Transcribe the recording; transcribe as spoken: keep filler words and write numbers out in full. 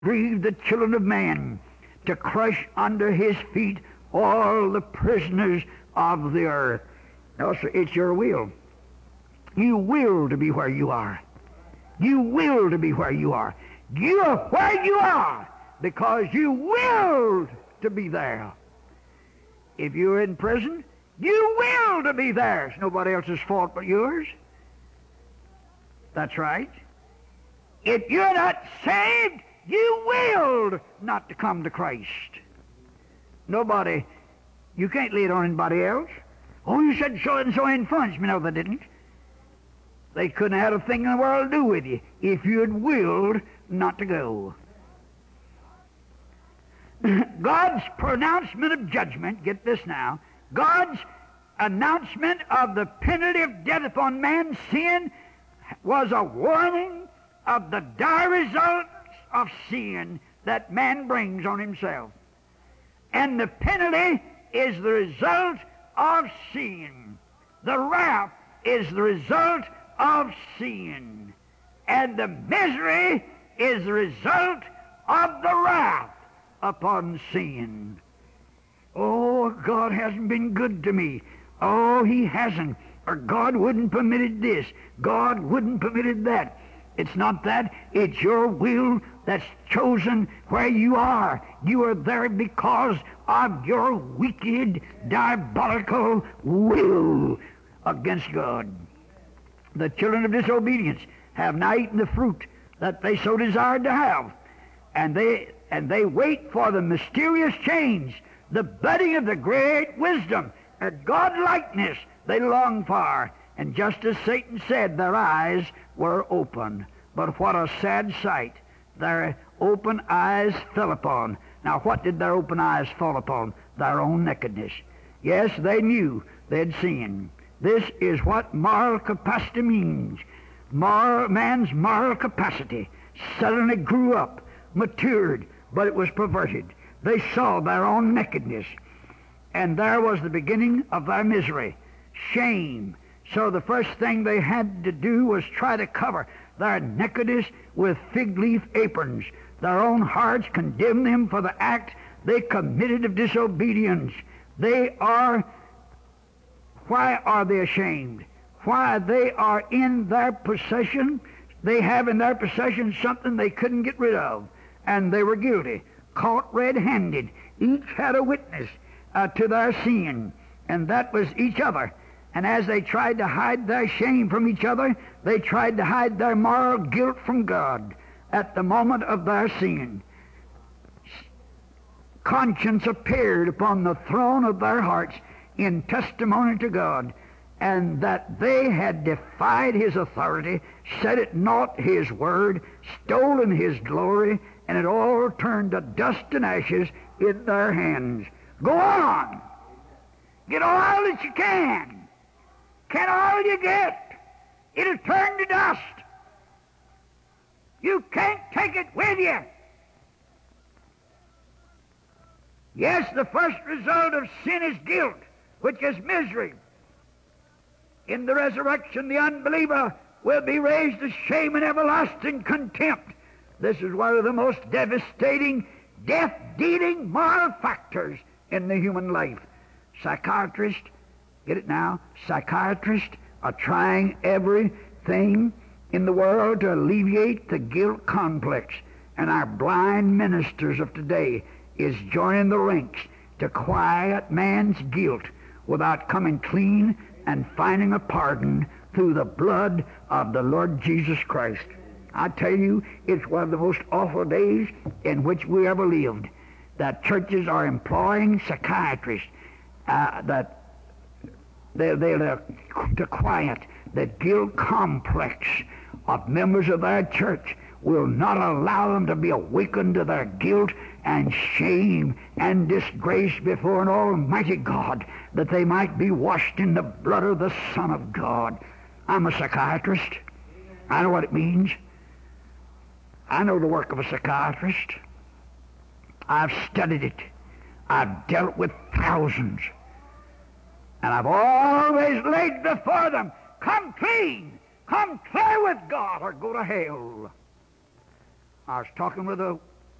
grieve the children of man, to crush under his feet all the prisoners of the earth. No, sir, it's your will. You will to be where you are. You will to be where you are. You are where you are because you willed to be there. If you're in prison, you will to be there. It's nobody else's fault but yours. That's right. If you're not saved, you willed not to come to Christ. Nobody, you can't lay it on anybody else. Oh, you said so and so influenced me. No, they didn't. They couldn't have had a thing in the world to do with you if you had willed not to go. God's pronouncement of judgment, get this now, God's announcement of the penalty of death upon man's sin was a warning of the dire results of sin that man brings on himself. And the penalty is the result of sin. The wrath is the result of sin. And the misery is the result of the wrath upon sin. Oh, God hasn't been good to me. Oh, He hasn't. Or God wouldn't permitted this. God wouldn't permitted that. It's not that. It's your will that's chosen where you are. You are there because of your wicked, diabolical will against God. The children of disobedience have now eaten the fruit that they so desired to have. And they and they wait for the mysterious change, the budding of the great wisdom and God-likeness they long for. And just as Satan said, their eyes were open. But what a sad sight their open eyes fell upon. Now, what did their open eyes fall upon? Their own nakedness. Yes, they knew they'd sinned. This is what moral capacity means. Moral, man's moral capacity suddenly grew up, matured, but it was perverted. They saw their own nakedness, and there was the beginning of their misery, shame. So the first thing they had to do was try to cover their nakedness with fig leaf aprons. Their own hearts condemned them for the act they committed of disobedience. They are, why are they ashamed? Why they are in their possession, they have in their possession something they couldn't get rid of, and they were guilty, caught red-handed. Each had a witness uh, to their sin, and that was each other. And as they tried to hide their shame from each other, they tried to hide their moral guilt from God at the moment of their sin. Conscience appeared upon the throne of their hearts in testimony to God, and that they had defied His authority, set at naught His word, stolen His glory, and it all turned to dust and ashes in their hands. Go on! Get all that you can! Can all you get? It'll turn to dust. You can't take it with you. Yes, the first result of sin is guilt, which is misery. In the resurrection, the unbeliever will be raised to shame and everlasting contempt. This is one of the most devastating, death-dealing moral factors in the human life. Psychiatrists, get it now? Psychiatrists are trying everything in the world to alleviate the guilt complex. And our blind ministers of today is joining the ranks to quiet man's guilt without coming clean and finding a pardon through the blood of the Lord Jesus Christ. I tell you, it's one of the most awful days in which we ever lived, that churches are employing psychiatrists uh, that They're there to, to quiet the guilt complex of members of their church, will not allow them to be awakened to their guilt and shame and disgrace before an almighty God, that they might be washed in the blood of the Son of God. I'm a psychiatrist. I know what it means. I know the work of a psychiatrist. I've studied it. I've dealt with thousands. And I've always laid before them, come clean, come clear with God, or go to hell. I was talking with a